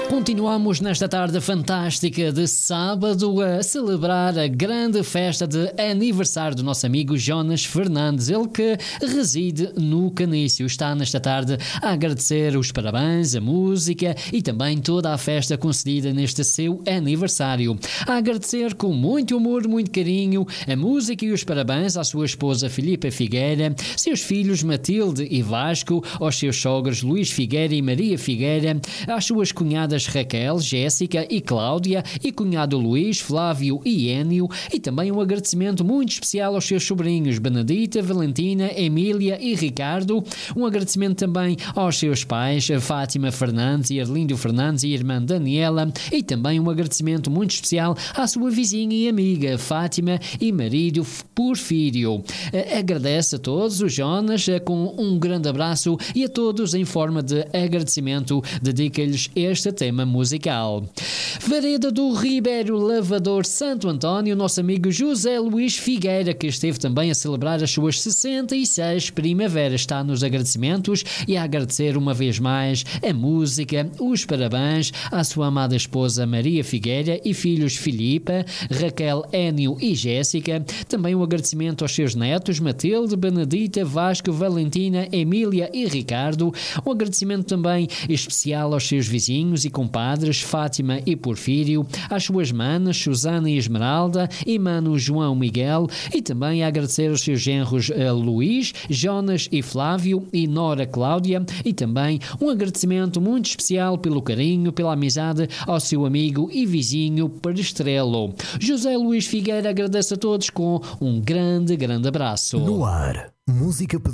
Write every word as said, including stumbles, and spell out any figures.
Continuamos nesta tarde fantástica de sábado a celebrar a grande festa de aniversário do nosso amigo Jonas Fernandes, ele que reside no Canício. Está nesta tarde a agradecer os parabéns, a música e também toda a festa concedida neste seu aniversário. A agradecer com muito amor, muito carinho, a música e os parabéns à sua esposa Filipa Figueira, seus filhos Matilde e Vasco, aos seus sogros Luís Figueira e Maria Figueira, às suas cunhadas Raquel, Jéssica e Cláudia e cunhado Luís, Flávio e Énio, e também um agradecimento muito especial aos seus sobrinhos Benedita, Valentina, Emília e Ricardo. Um agradecimento também aos seus pais Fátima Fernandes e Arlindo Fernandes e irmã Daniela, e também um agradecimento muito especial à sua vizinha e amiga Fátima e marido Porfírio. Agradece a todos o Jonas com um grande abraço e a todos em forma de agradecimento dedica-lhes este tema musical. Vereda do Ribeiro Lavador Santo António, nosso amigo José Luís Figueira, que esteve também a celebrar as suas sessenta e seis primaveras, está nos agradecimentos e a agradecer uma vez mais a música, os parabéns à sua amada esposa Maria Figueira e filhos Filipa, Raquel, Énio e Jéssica, também um agradecimento aos seus netos Matilde, Benedita, Vasco, Valentina, Emília e Ricardo, um agradecimento também especial aos seus vizinhos e compadres Fátima e Porfírio, às suas manas Susana e Esmeralda e mano João Miguel, e também a agradecer aos seus genros uh, Luís, Jonas e Flávio e Nora Cláudia, e também um agradecimento muito especial pelo carinho, pela amizade ao seu amigo e vizinho Perestrelo. José Luís Figueira agradece a todos com um grande, grande abraço. No ar, música